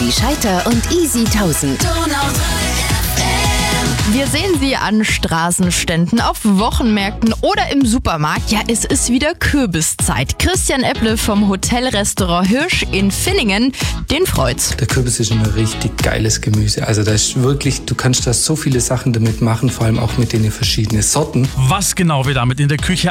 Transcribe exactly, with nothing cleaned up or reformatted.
Heidi Scheiter und Easy tausend. Wir sehen sie an Straßenständen, auf Wochenmärkten oder im Supermarkt. Ja, es ist wieder Kürbiszeit. Christian Epple vom Hotelrestaurant Hirsch in Finningen, den freut's. Der Kürbis ist ein richtig geiles Gemüse. Also da ist wirklich, du kannst da so viele Sachen damit machen, vor allem auch mit den verschiedenen Sorten. Was genau wir damit in der Küche